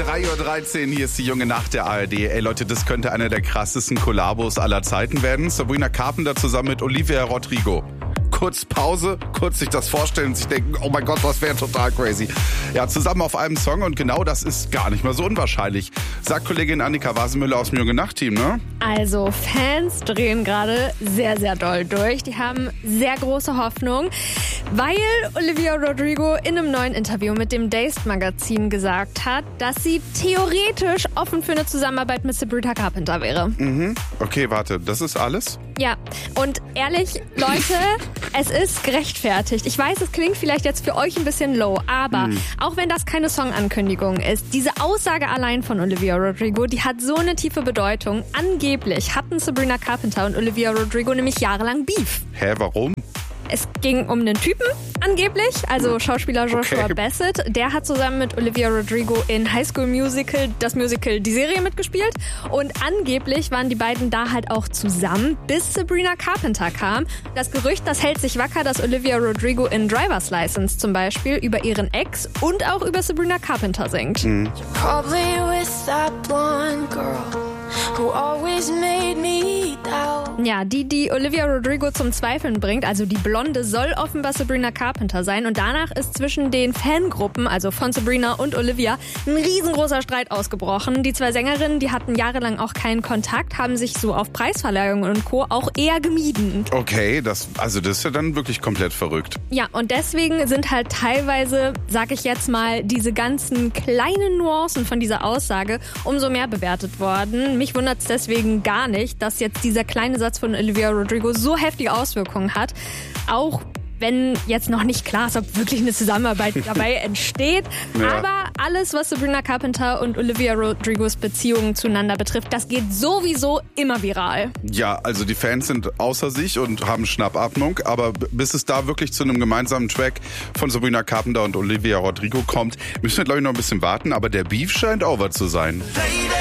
3:13 Uhr, hier ist die junge Nacht der ARD. Ey Leute, das könnte einer der krassesten Kollabos aller Zeiten werden. Sabrina Carpenter zusammen mit Olivia Rodrigo. Kurz Pause, kurz sich das vorstellen und sich denken, oh mein Gott, das wäre total crazy. Ja, zusammen auf einem Song und genau das ist gar nicht mal so unwahrscheinlich, sagt Kollegin Annika Wasenmüller aus dem Junge Nacht-Team, ne? Also Fans drehen gerade sehr, sehr doll durch. Die haben sehr große Hoffnung, weil Olivia Rodrigo in einem neuen Interview mit dem Dazed-Magazin gesagt hat, dass sie theoretisch offen für eine Zusammenarbeit mit Sabrina Carpenter wäre. Okay, warte, das ist alles? Ja, und ehrlich, Leute, es ist gerechtfertigt. Ich weiß, es klingt vielleicht jetzt für euch ein bisschen low, aber auch wenn das keine Songankündigung ist, diese Aussage allein von Olivia Rodrigo, die hat so eine tiefe Bedeutung. Angeblich hatten Sabrina Carpenter und Olivia Rodrigo nämlich jahrelang Beef. Hä, warum? Es ging um einen Typen, angeblich, also Schauspieler Joshua Bassett. Der hat zusammen mit Olivia Rodrigo in High School Musical, das Musical, die Serie mitgespielt. Und angeblich waren die beiden da halt auch zusammen, bis Sabrina Carpenter kam. Das Gerücht, das hält sich wacker, dass Olivia Rodrigo in Driver's License zum Beispiel über ihren Ex und auch über Sabrina Carpenter singt. Probably with that blonde girl who always made me doubt. Ja, die Olivia Rodrigo zum Zweifeln bringt, also die Blonde, soll offenbar Sabrina Carpenter sein. Und danach ist zwischen den Fangruppen, also von Sabrina und Olivia, ein riesengroßer Streit ausgebrochen. Die zwei Sängerinnen, die hatten jahrelang auch keinen Kontakt, haben sich so auf Preisverleihungen und Co. auch eher gemieden. Okay, das ist ja dann wirklich komplett verrückt. Ja, und deswegen sind halt teilweise, sag ich jetzt mal, diese ganzen kleinen Nuancen von dieser Aussage umso mehr bewertet worden. Mich wundert es deswegen gar nicht, dass jetzt dieser kleine Satz von Olivia Rodrigo so heftige Auswirkungen hat. Auch wenn jetzt noch nicht klar ist, ob wirklich eine Zusammenarbeit dabei entsteht. Ja. Aber alles, was Sabrina Carpenter und Olivia Rodrigos Beziehungen zueinander betrifft, das geht sowieso immer viral. Ja, also die Fans sind außer sich und haben Schnappatmung, aber bis es da wirklich zu einem gemeinsamen Track von Sabrina Carpenter und Olivia Rodrigo kommt, müssen wir, glaube ich, noch ein bisschen warten, aber der Beef scheint over zu sein. Lady